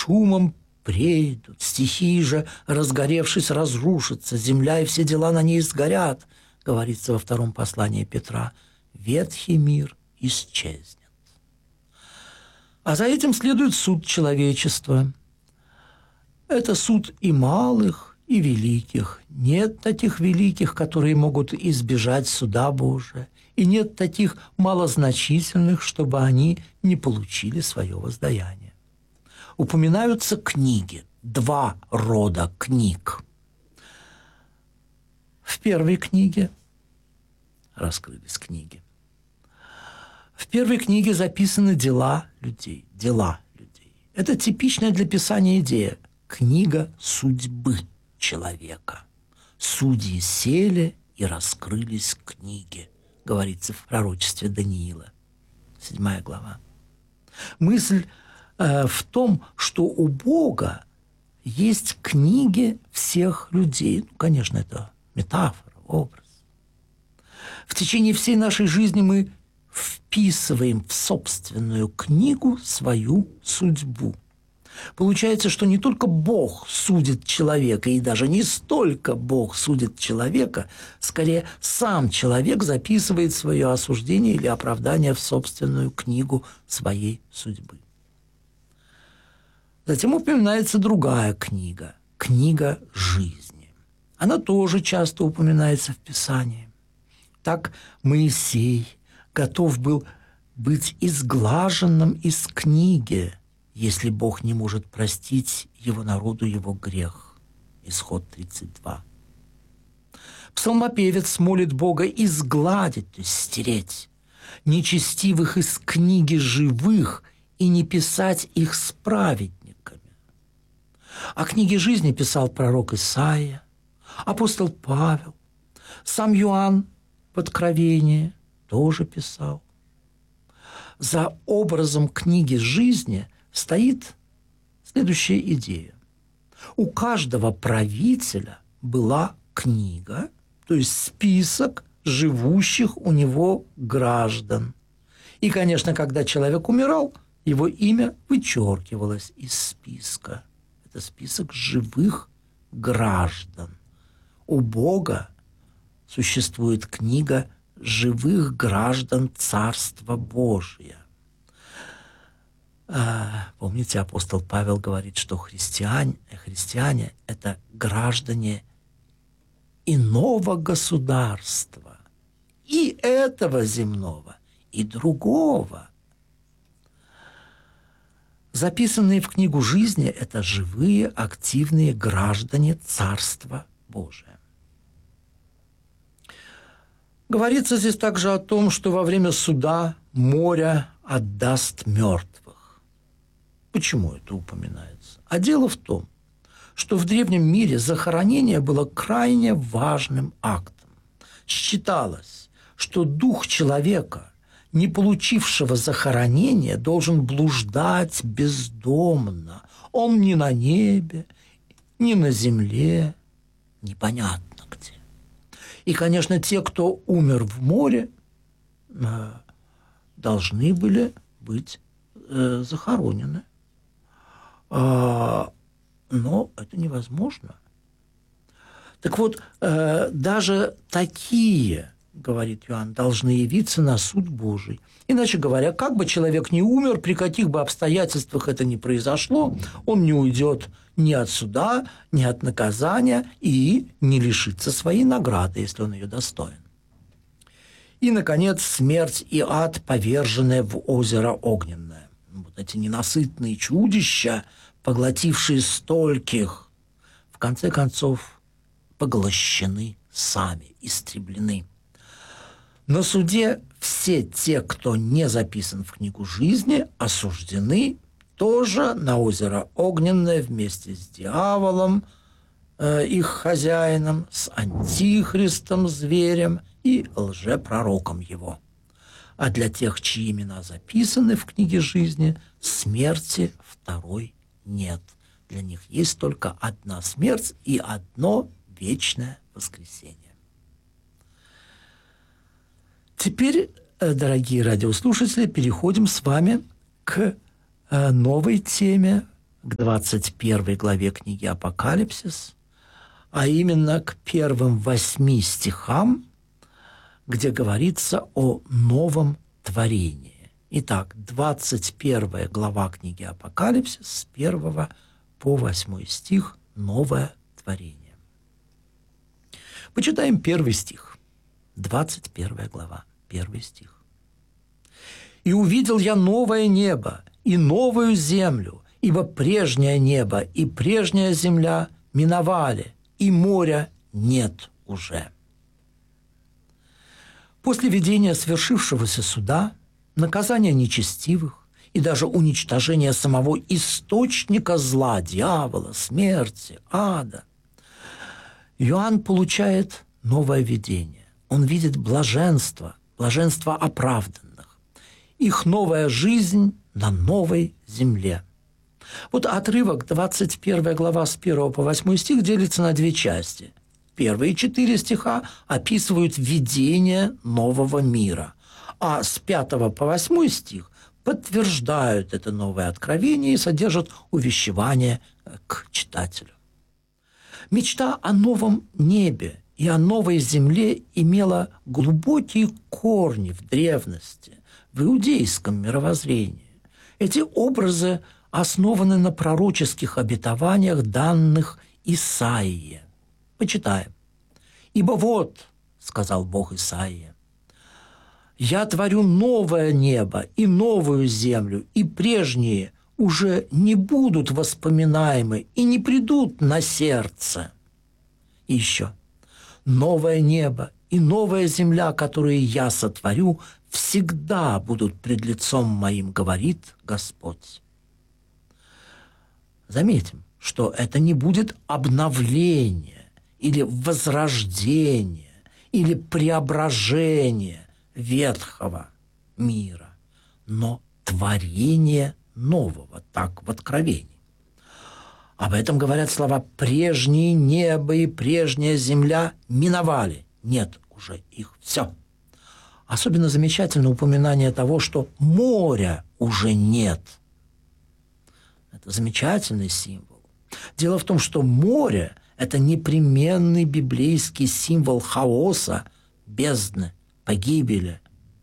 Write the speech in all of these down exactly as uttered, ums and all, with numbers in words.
шумом прейдут, стихии же, разгоревшись, разрушатся, земля и все дела на ней сгорят, говорится во втором послании Петра. Ветхий мир исчезнет. А за этим следует суд человечества. Это суд и малых, и великих. Нет таких великих, которые могут избежать суда Божия, и нет таких малозначительных, чтобы они не получили свое воздаяние. Упоминаются книги, два рода книг. В первой книге раскрылись книги. В первой книге записаны дела людей, дела людей. Это типичная для писания идея. Книга судьбы человека. Судьи сели и раскрылись книги, говорится в пророчестве Даниила, седьмая глава. Мысль э, в том, что у Бога есть книги всех людей. Ну, конечно, это метафора, образ. В течение всей нашей жизни мы вписываем в собственную книгу свою судьбу. Получается, что не только Бог судит человека, и даже не столько Бог судит человека, скорее сам человек записывает свое осуждение или оправдание в собственную книгу своей судьбы. Затем упоминается другая книга – книга жизни. Она тоже часто упоминается в Писании. Так Моисей готов был быть изглаженным из книги, если Бог не может простить его народу его грех. Исход тридцать два. Псалмопевец молит Бога изгладить, то есть стереть, нечестивых из книги живых и не писать их с праведниками. О книге жизни писал пророк Исаия, апостол Павел, сам Иоанн в Откровении тоже писал. За образом книги жизни стоит следующая идея. У каждого правителя была книга, то есть список живущих у него граждан. И, конечно, когда человек умирал, его имя вычеркивалось из списка. Это список живых граждан. У Бога существует книга живых граждан Царства Божия. Помните, апостол Павел говорит, что христиане, христиане – это граждане иного государства, и этого земного, и другого. Записанные в книгу жизни – это живые, активные граждане Царства Божия. Говорится здесь также о том, что во время суда море отдаст мертвых. Почему это упоминается? А дело в том, что в древнем мире захоронение было крайне важным актом. Считалось, что дух человека, не получившего захоронения, должен блуждать бездомно. Он ни на небе, ни на земле, непонятно где. И, конечно, те, кто умер в море, должны были быть захоронены. Но это невозможно. Так вот, даже такие, говорит Иоанн, должны явиться на суд Божий. Иначе говоря, как бы человек ни умер, при каких бы обстоятельствах это ни произошло, он не уйдет ни от суда, ни от наказания и не лишится своей награды, если он ее достоин. И, наконец, смерть и ад, поверженные в озеро огненное. Вот эти ненасытные чудища, поглотившие стольких, в конце концов поглощены сами, истреблены. На суде все те, кто не записан в книгу жизни, осуждены тоже на озеро Огненное вместе с дьяволом, э, их хозяином, с антихристом, зверем и лжепророком его. А для тех, чьи имена записаны в книге жизни, смерти второй нет. Для них есть только одна смерть и одно вечное воскресение. Теперь, дорогие радиослушатели, переходим с вами к новой теме, к двадцать первой главе книги «Апокалипсис», а именно к первым восьми стихам, где говорится о новом творении. Итак, двадцать первая глава книги «Апокалипсис» с первого по восьмой стих «Новое творение». Почитаем первый стих. двадцать первая глава, первый стих. «И увидел я новое небо и новую землю, ибо прежнее небо и прежняя земля миновали, и моря нет уже». После видения свершившегося суда, наказания нечестивых и даже уничтожения самого источника зла, дьявола, смерти, ада, Иоанн получает новое видение. Он видит блаженство, блаженство оправданных, их новая жизнь на новой земле. Вот отрывок, двадцать первая глава с первого по восьмой стих, делится на две части. Первые четыре стиха описывают видение нового мира, а с пятого по восьмой стих подтверждают это новое откровение и содержат увещевание к читателю. Мечта о новом небе и о новой земле имела глубокие корни в древности, в иудейском мировоззрении. Эти образы основаны на пророческих обетованиях, данных Исаии. Почитаем. «Ибо вот, — сказал Бог Исаии, — я творю новое небо и новую землю, и прежние уже не будут воспоминаемы и не придут на сердце». И еще. «Новое небо и новая земля, которые я сотворю, всегда будут пред лицом моим, говорит Господь». Заметим, что это не будет обновление или возрождение, или преображение ветхого мира, но творение нового, так в Откровении. Об этом говорят слова «прежние небо и прежняя земля миновали». Нет уже их, все. Особенно замечательно упоминание того, что моря уже нет. Это замечательный символ. Дело в том, что море – это непременный библейский символ хаоса, бездны, погибели.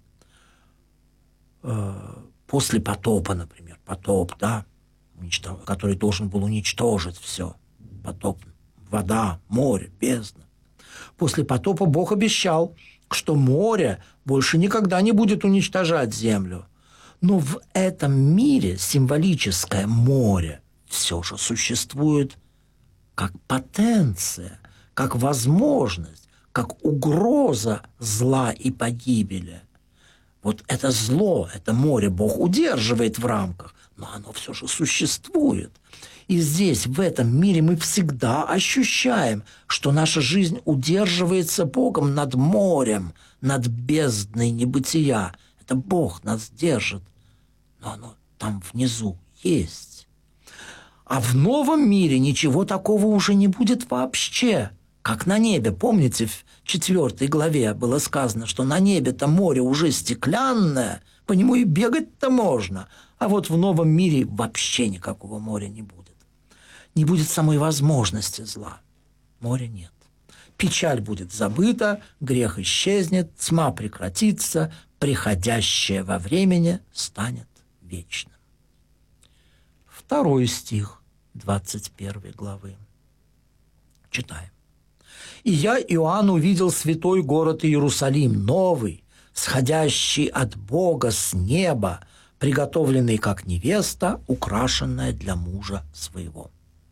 После потопа, например, потоп, да, который должен был уничтожить все. Потоп, вода, море, бездна. После потопа Бог обещал, что море больше никогда не будет уничтожать землю. Но в этом мире символическое море все же существует как потенция, как возможность, как угроза зла и погибели. Вот это зло, это море Бог удерживает в рамках, но оно все же существует. И здесь, в этом мире, мы всегда ощущаем, что наша жизнь удерживается Богом над морем, над бездной небытия. Это Бог нас держит, но оно там внизу есть. А в новом мире ничего такого уже не будет вообще. Как на небе. Помните, в четвертой главе было сказано, что на небе-то море уже стеклянное, по нему и бегать-то можно. А вот в новом мире вообще никакого моря не будет. Не будет самой возможности зла. Моря нет. Печаль будет забыта, грех исчезнет, тьма прекратится, приходящее во времени станет вечным. Второй стих двадцать первой главы. Читаем. «И я, Иоанн, увидел святой город Иерусалим, новый, сходящий от Бога с неба, приготовленный как невеста, украшенная для мужа своего».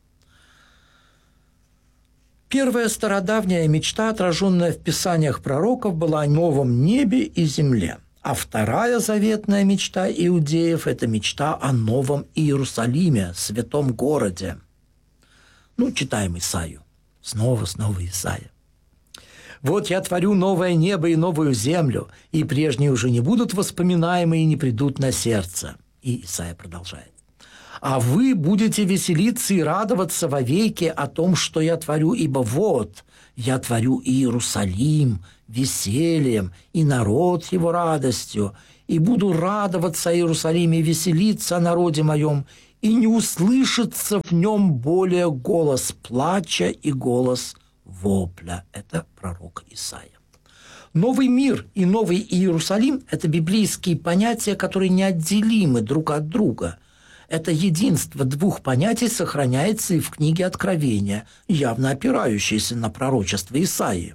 Первая стародавняя мечта, отраженная в писаниях пророков, была о новом небе и земле. А вторая заветная мечта иудеев – это мечта о новом Иерусалиме, святом городе. Ну, читаем Исаию. Снова, снова Исаия. «Вот я творю новое небо и новую землю, и прежние уже не будут воспоминаемы и не придут на сердце». И Исаия продолжает. «А вы будете веселиться и радоваться вовеки о том, что я творю, ибо вот я творю Иерусалим весельем, и народ его радостью, и буду радоваться о Иерусалиме, веселиться о народе моем, и не услышится в нем более голос плача и голос вопля». Это пророк Исаия. Новый мир и новый Иерусалим – это библейские понятия, которые неотделимы друг от друга. Это единство двух понятий сохраняется и в книге Откровения, явно опирающейся на пророчество Исаии.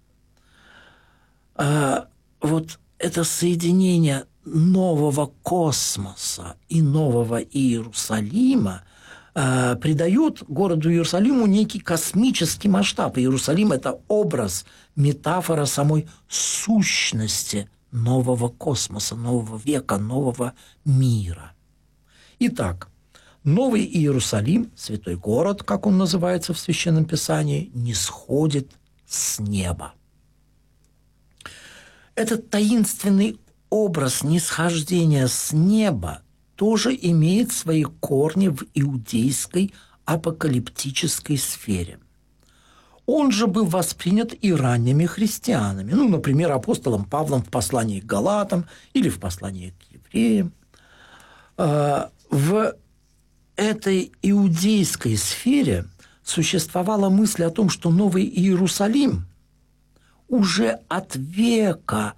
А вот это соединение нового космоса и нового Иерусалима э, придает городу Иерусалиму некий космический масштаб. Иерусалим – это образ, метафора самой сущности нового космоса, нового века, нового мира. Итак, новый Иерусалим, святой город, как он называется в Священном Писании, не сходит с неба. Этот таинственный образ нисхождения с неба тоже имеет свои корни в иудейской апокалиптической сфере. Он же был воспринят и ранними христианами, ну, например, апостолом Павлом в послании к Галатам или в послании к евреям. В этой иудейской сфере существовала мысль о том, что Новый Иерусалим уже от века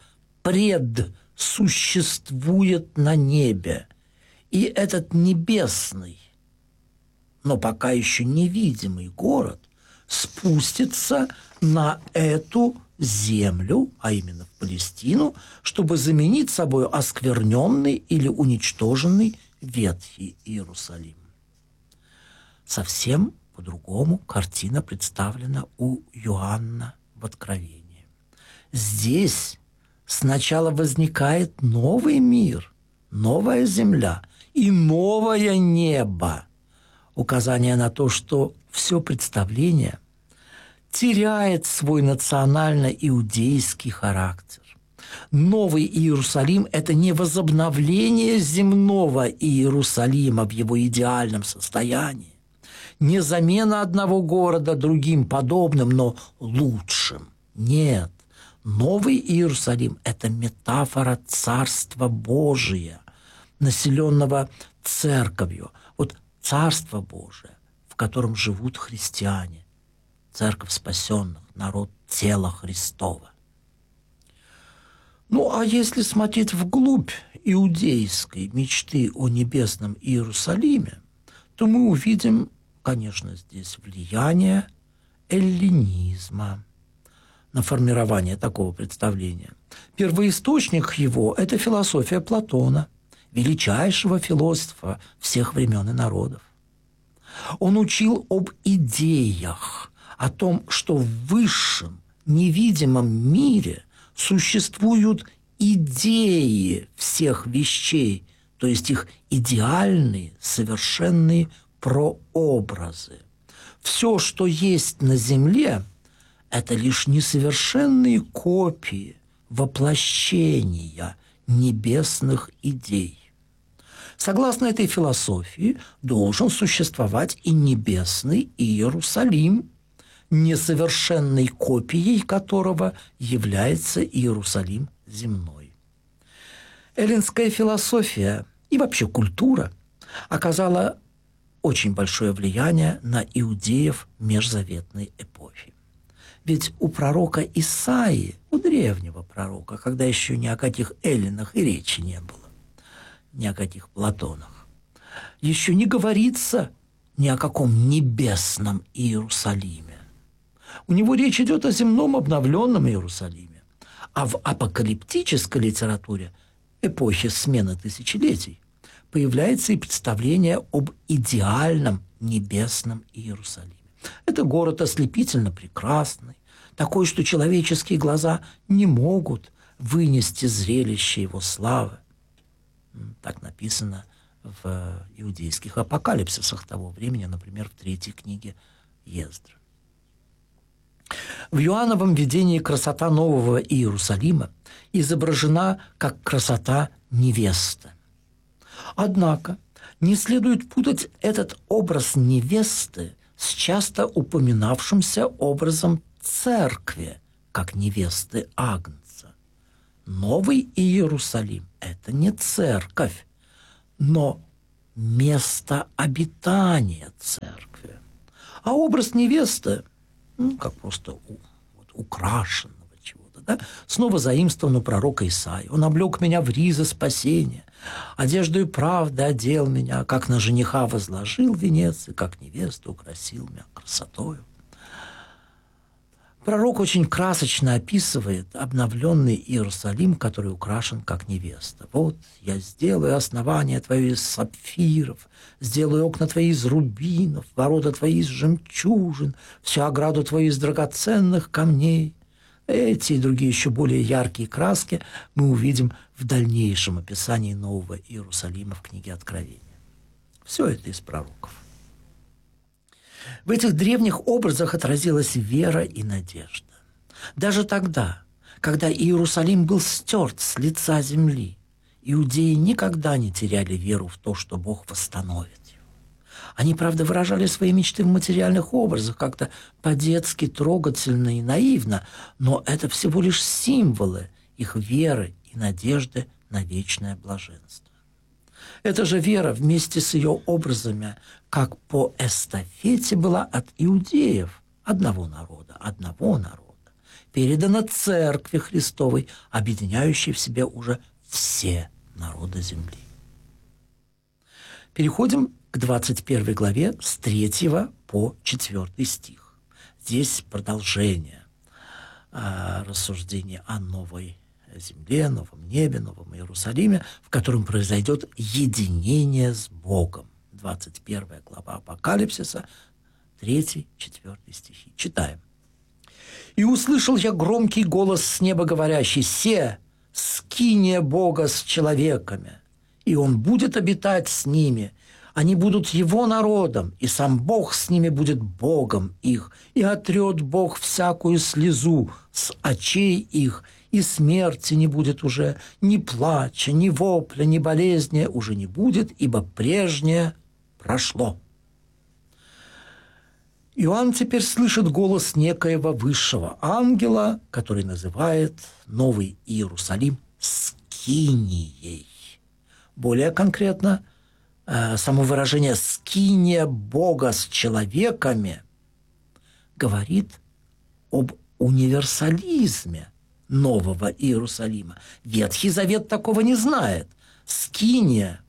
предсуществует на небе. И этот небесный, но пока еще невидимый город спустится на эту землю, а именно в Палестину, чтобы заменить собой оскверненный или уничтоженный Ветхий Иерусалим. Совсем по-другому картина представлена у Иоанна в Откровении. Здесь сначала возникает новый мир, новая земля и новое небо. Указание на то, что все представление теряет свой национально-иудейский характер. Новый Иерусалим – это не возобновление земного Иерусалима в его идеальном состоянии, не замена одного города другим подобным, но лучшим. Нет. Новый Иерусалим – это метафора Царства Божия, населенного Церковью. Вот Царство Божие, в котором живут христиане, Церковь спасенных, народ тела Христова. Ну, а если смотреть вглубь иудейской мечты о небесном Иерусалиме, то мы увидим, конечно, здесь влияние эллинизма на формирование такого представления. Первоисточник его – это философия Платона, величайшего философа всех времен и народов. Он учил об идеях, о том, что в высшем, невидимом мире существуют идеи всех вещей, то есть их идеальные, совершенные прообразы. Все, что есть на земле, это лишь несовершенные копии, воплощения небесных идей. Согласно этой философии, должен существовать и небесный Иерусалим, несовершенной копией которого является Иерусалим земной. Эллинская философия и вообще культура оказала очень большое влияние на иудеев межзаветной эпохи. Ведь у пророка Исаии, у древнего пророка, когда еще ни о каких эллинах и речи не было, ни о каких Платонах, еще не говорится ни о каком небесном Иерусалиме. У него речь идет о земном обновленном Иерусалиме. А в апокалиптической литературе эпохи смены тысячелетий появляется и представление об идеальном небесном Иерусалиме. Это город ослепительно прекрасный, такой, что человеческие глаза не могут вынести зрелище его славы. Так написано в иудейских апокалипсисах того времени, например, в третьей книге Ездры. В Иоанновом видении красота нового Иерусалима изображена как красота невесты. Однако не следует путать этот образ невесты с часто упоминавшимся образом церкви, как невесты Агнца. Новый Иерусалим – это не церковь, но место обитания церкви. А образ невесты, ну, как просто у, вот, украшенного чего-то, да, снова заимствован у пророка Исаии. «Он облег меня в ризы спасения, одеждою правды одел меня, как на жениха возложил венец, и как невесту украсил меня красотою». Пророк очень красочно описывает обновленный Иерусалим, который украшен как невеста. «Вот я сделаю основание твое из сапфиров, сделаю окна твои из рубинов, ворота твои из жемчужин, всю ограду твою из драгоценных камней». Эти и другие еще более яркие краски мы увидим в дальнейшем описании Нового Иерусалима в книге Откровения. Все это из пророков. В этих древних образах отразилась вера и надежда. Даже тогда, когда Иерусалим был стерт с лица земли, иудеи никогда не теряли веру в то, что Бог восстановит его. Они, правда, выражали свои мечты в материальных образах, как-то по-детски трогательно и наивно, но это всего лишь символы их веры и надежды на вечное блаженство. Эта же вера вместе с ее образами, как по эстафете, была от иудеев, одного народа, одного народа, передана Церкви Христовой, объединяющей в себе уже все народы земли. Переходим к двадцать первой главе с третьего по четвёртый стих. Здесь продолжение э, рассуждения о новой земле, новом небе, новом Иерусалиме, в котором произойдет единение с Богом. двадцать первая глава Апокалипсиса, третий, четвёртый стихи. Читаем. «И услышал я громкий голос с неба, говорящий: се, скиния Бога с человеками, и Он будет обитать с ними. Они будут Его народом, и сам Бог с ними будет Богом их, и отрет Бог всякую слезу с очей их, и смерти не будет уже, ни плача, ни вопля, ни болезни уже не будет, ибо прежнее прошло». Иоанн теперь слышит голос некоего высшего ангела, который называет Новый Иерусалим скинией. Более конкретно, само выражение «скиния Бога с человеками» говорит об универсализме Нового Иерусалима. Ветхий Завет такого не знает. Скиния,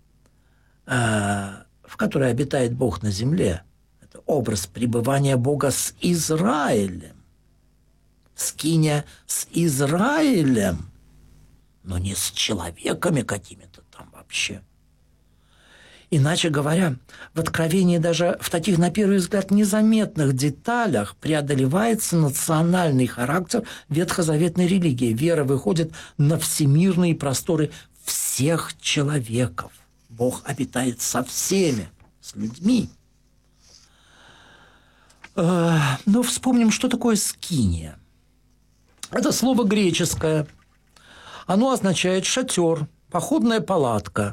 в которой обитает Бог на земле, это образ пребывания Бога с Израилем. Скиния с Израилем, но не с человеками какими-то там вообще. Иначе говоря, в Откровении даже в таких, на первый взгляд, незаметных деталях преодолевается национальный характер ветхозаветной религии. Вера выходит на всемирные просторы всех человеков. Бог обитает со всеми, с людьми. Но вспомним, что такое скиния. Это слово греческое. Оно означает шатер, походная палатка.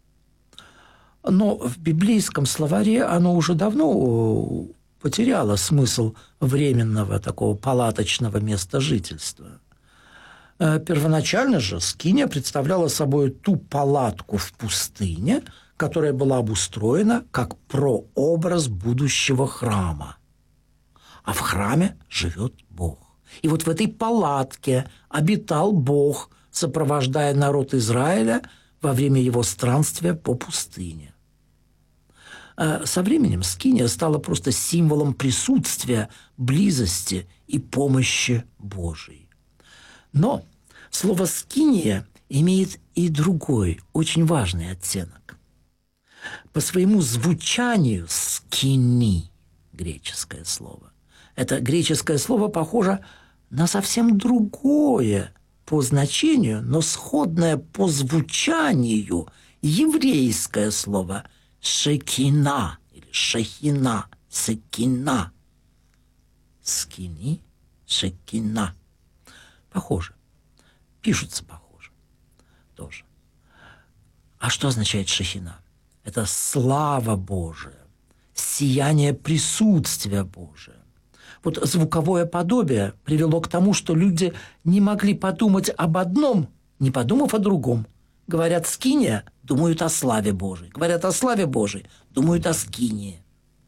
Но в библейском словаре оно уже давно потеряло смысл временного такого палаточного места жительства. Первоначально же скиния представляла собой ту палатку в пустыне, которая была обустроена как прообраз будущего храма. А в храме живет Бог. И вот в этой палатке обитал Бог, сопровождая народ Израиля во время его странствия по пустыне. А со временем скиния стала просто символом присутствия, близости и помощи Божией. Но слово «скиния» имеет и другой, очень важный оттенок. По своему звучанию «скини» – греческое слово. Это греческое слово похоже на совсем другое по значению, но сходное по звучанию еврейское слово «шекина» или «шехина», «секина». «Скини», «шекина». Похоже. Пишутся похоже. Тоже. А что означает «шехина»? Это слава Божия, сияние присутствия Божия. Вот звуковое подобие привело к тому, что люди не могли подумать об одном, не подумав о другом, Говорят «скиния», думают о славе Божией. Говорят о славе Божией, думают о скинии.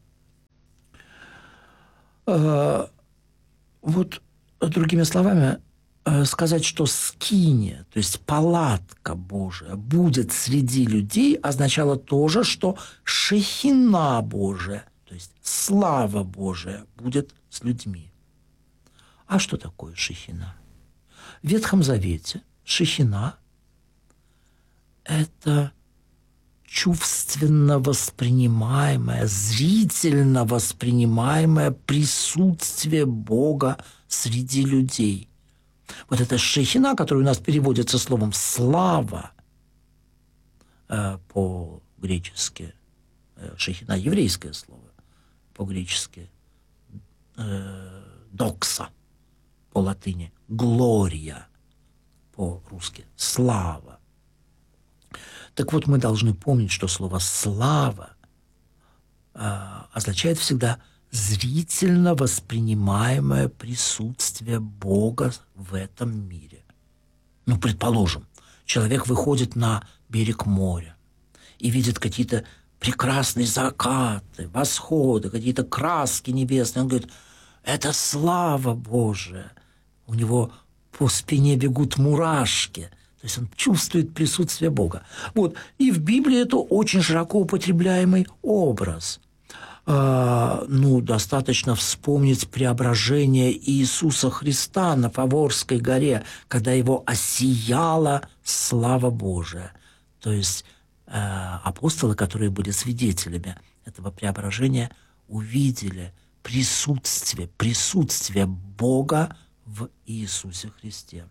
Вот, другими словами, сказать, что скиния, то есть палатка Божия, будет среди людей, означало тоже, что шехина Божия, то есть слава Божия, будет с людьми. А что такое шехина? В Ветхом Завете шехина – это чувственно воспринимаемое, зрительно воспринимаемое присутствие Бога среди людей. Вот эта шехина, которая у нас переводится словом «слава» э, по-гречески, э, шехина – еврейское слово, по-гречески э, «докса», по-латыни «глория», по-русски «слава». Так вот, мы должны помнить, что слово «слава» э, означает всегда зрительно воспринимаемое присутствие Бога в этом мире. Ну, предположим, человек выходит на берег моря и видит какие-то прекрасные закаты, восходы, какие-то краски небесные. Он говорит, это слава Божия. У него по спине бегут мурашки. То есть он чувствует присутствие Бога. Вот. И в Библии это очень широко употребляемый образ. Uh, ну, достаточно вспомнить преображение Иисуса Христа на Фаворской горе, когда его осияла слава Божия. То есть uh, апостолы, которые были свидетелями этого преображения, увидели присутствие, присутствие Бога в Иисусе Христе.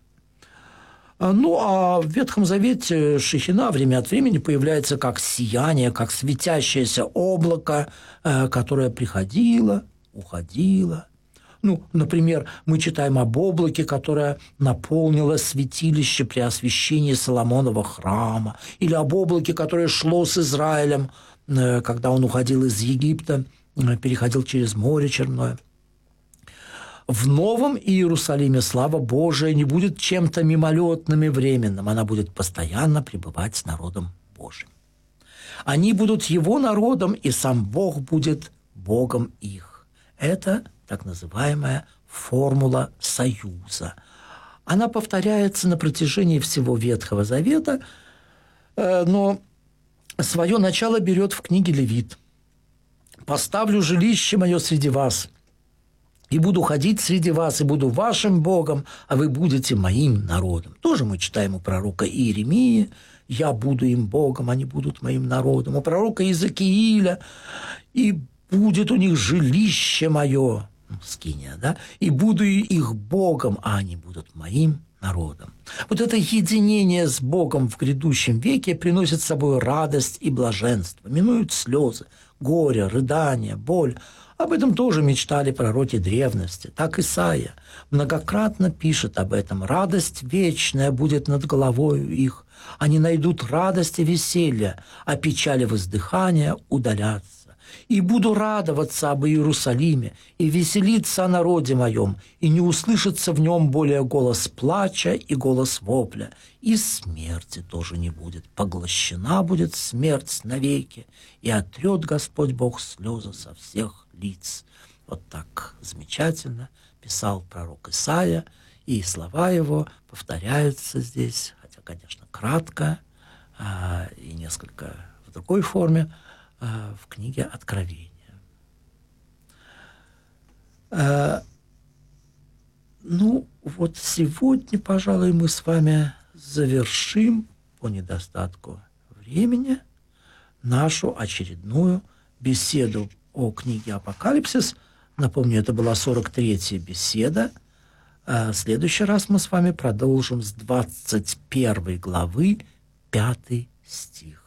Ну, а в Ветхом Завете шехина время от времени появляется как сияние, как светящееся облако, которое приходило, уходило. Ну, например, мы читаем об облаке, которое наполнило святилище при освящении Соломонова храма, или об облаке, которое шло с Израилем, когда он уходил из Египта, переходил через море Черное. В Новом Иерусалиме слава Божия не будет чем-то мимолетным и временным, она будет постоянно пребывать с народом Божьим. Они будут его народом, и сам Бог будет Богом их. Это так называемая формула союза. Она повторяется на протяжении всего Ветхого Завета, но свое начало берет в книге Левит. «Поставлю жилище мое среди вас, и буду ходить среди вас, и буду вашим Богом, а вы будете моим народом». Тоже мы читаем у пророка Иеремии: «Я буду им Богом, они будут моим народом». У пророка Иезекииля: «И будет у них жилище мое», скиния, да, «и буду их Богом, а они будут моим народом». Вот это единение с Богом в грядущем веке приносит с собой радость и блаженство, минуют слезы, горе, рыдания, боль. Об этом тоже мечтали пророки древности. Так Исаия многократно пишет об этом. «Радость вечная будет над головою их. Они найдут радость и веселье, а печали воздыхания удалятся. И буду радоваться об Иерусалиме, и веселиться о народе моем, и не услышится в нем более голос плача и голос вопля. И смерти тоже не будет. Поглощена будет смерть навеки, и отрет Господь Бог слезы со всех лиц». Вот так замечательно писал пророк Исаия, и слова его повторяются здесь, хотя, конечно, кратко а, и несколько в другой форме, в книге Откровения. Ну, вот сегодня, пожалуй, мы с вами завершим по недостатку времени нашу очередную беседу о книге «Апокалипсис». Напомню, это была сорок третья беседа. В следующий раз мы с вами продолжим с двадцать первой главы, пятый стих.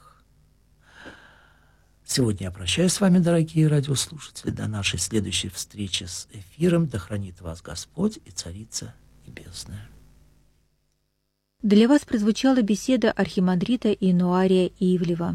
Сегодня я прощаюсь с вами, дорогие радиослушатели. До нашей следующей встречи с эфиром. Да хранит вас Господь и Царица Небесная. Для вас прозвучала беседа архимандрита Иануария Ивлева.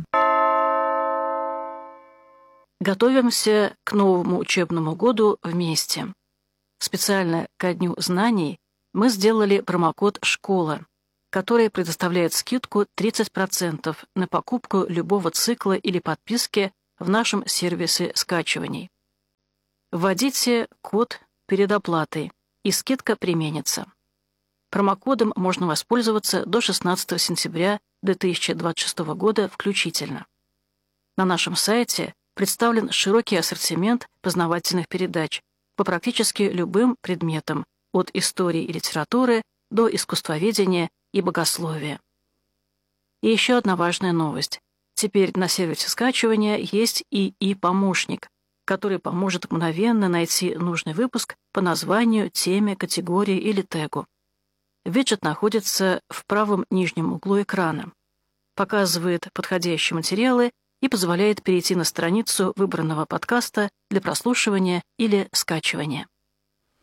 Готовимся к новому учебному году вместе. Специально ко Дню знаний мы сделали промокод «Школа», который предоставляет скидку тридцать процентов на покупку любого цикла или подписки в нашем сервисе скачиваний. Вводите код перед оплатой, и скидка применится. Промокодом можно воспользоваться до шестнадцатого сентября две тысячи двадцать шестого года включительно. На нашем сайте представлен широкий ассортимент познавательных передач по практически любым предметам, от истории и литературы до искусствоведения и богословия. И еще одна важная новость. Теперь на сервисе скачивания есть и и-помощник, который поможет мгновенно найти нужный выпуск по названию, теме, категории или тегу. Виджет находится в правом нижнем углу экрана, показывает подходящие материалы и позволяет перейти на страницу выбранного подкаста для прослушивания или скачивания.